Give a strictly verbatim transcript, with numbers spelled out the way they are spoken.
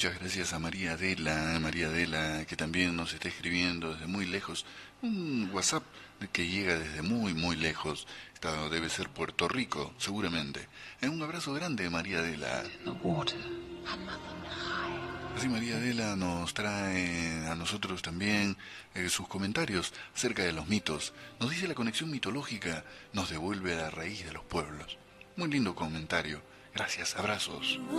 Muchas gracias a María Adela, María Adela, que también nos está escribiendo desde muy lejos. Un WhatsApp que llega desde muy, muy lejos. Esta debe ser Puerto Rico, seguramente. Eh, Un abrazo grande, María Adela. Así María Adela nos trae a nosotros también eh, sus comentarios acerca de los mitos. Nos dice la conexión mitológica nos devuelve a la raíz de los pueblos. Muy lindo comentario. Gracias, abrazos.